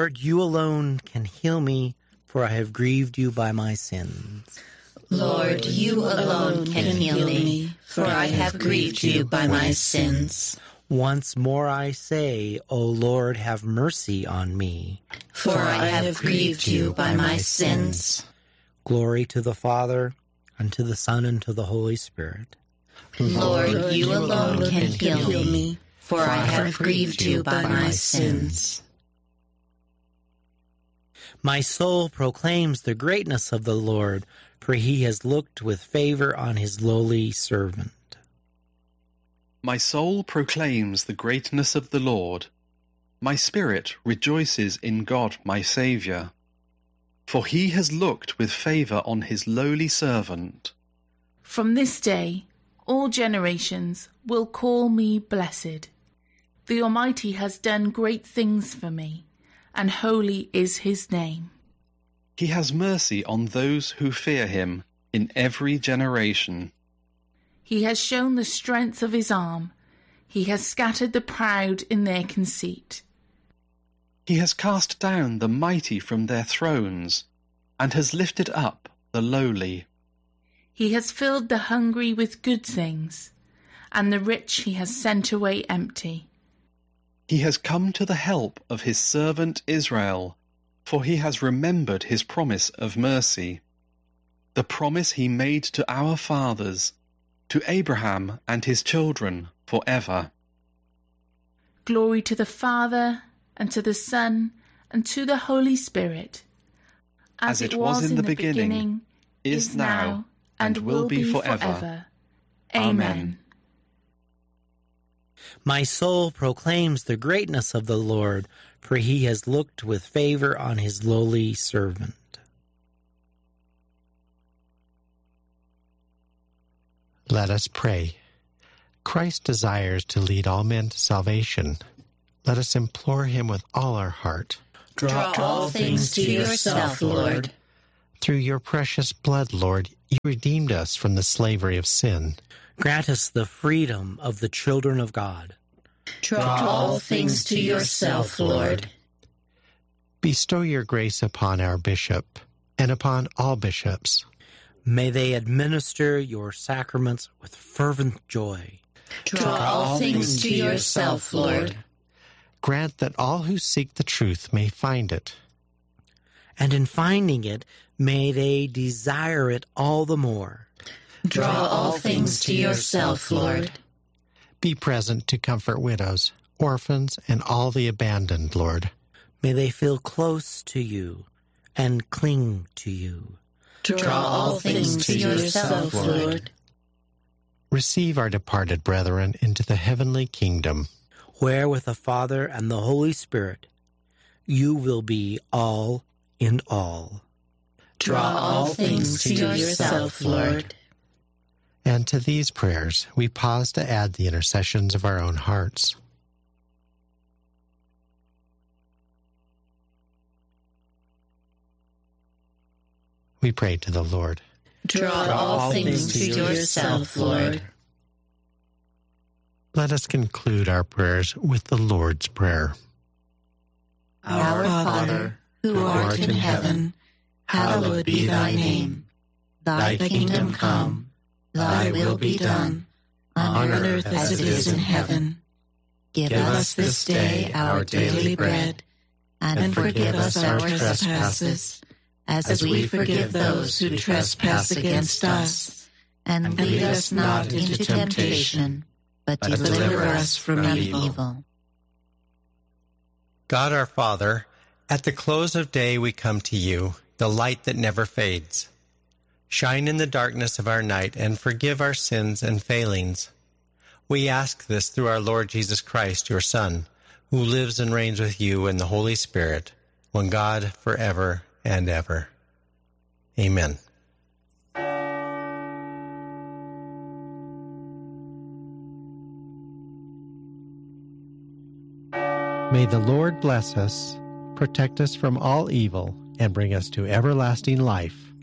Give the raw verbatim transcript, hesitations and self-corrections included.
Lord, you alone can heal me, for I have grieved you by my sins. Lord, you alone can heal me, for I have grieved you by my sins. Once more I say, O Lord, have mercy on me. For I have grieved you by my sins. Glory to the Father, and to the Son, and to the Holy Spirit. Lord, you alone can heal me, for I have grieved you by my sins. My soul proclaims the greatness of the Lord, for he has looked with favor on his lowly servant. My soul proclaims the greatness of the Lord. My spirit rejoices in God my Saviour. For he has looked with favour on his lowly servant. From this day, all generations will call me blessed. The Almighty has done great things for me, and holy is his name. He has mercy on those who fear him in every generation. He has shown the strength of his arm. He has scattered the proud in their conceit. He has cast down the mighty from their thrones, and has lifted up the lowly. He has filled the hungry with good things, and the rich he has sent away empty. He has come to the help of his servant Israel, for he has remembered his promise of mercy, the promise he made to our fathers, to Abraham and his children forever. Glory to the Father, and to the Son, and to the Holy Spirit, as, as it was, was in the beginning, beginning is now, and will be forever. forever. Amen. My soul proclaims the greatness of the Lord, for he has looked with favor on his lowly servant. Let us pray. Christ desires to lead all men to salvation. Let us implore him with all our heart. Draw all things to yourself, Lord. Through your precious blood, Lord, you redeemed us from the slavery of sin. Grant us the freedom of the children of God. Draw all things to yourself, Lord. Bestow your grace upon our bishop and upon all bishops. May they administer your sacraments with fervent joy. Draw all things to yourself, Lord. Grant that all who seek the truth may find it. And in finding it, may they desire it all the more. Draw all things to yourself, Lord. Be present to comfort widows, orphans, and all the abandoned, Lord. May they feel close to you and cling to you. Draw all things to yourself, Lord. Receive our departed brethren into the heavenly kingdom, where with the Father and the Holy Spirit you will be all in all. Draw all things to yourself, Lord. And to these prayers we pause to add the intercessions of our own hearts. We pray to the Lord. Draw, Draw all things to yourself, Lord. Let us conclude our prayers with the Lord's Prayer. Our Father, who art in heaven, hallowed be thy name. Thy kingdom come, thy will be done, on earth as it is in heaven. Give us this day our daily bread, and forgive us our trespasses, as we forgive those who trespass against us. And lead us not into temptation, but deliver us from evil. God our Father, at the close of day we come to you, the light that never fades. Shine in the darkness of our night and forgive our sins and failings. We ask this through our Lord Jesus Christ, your Son, who lives and reigns with you in the Holy Spirit, one God, forever and ever. Amen. May the Lord bless us, protect us from all evil, and bring us to everlasting life.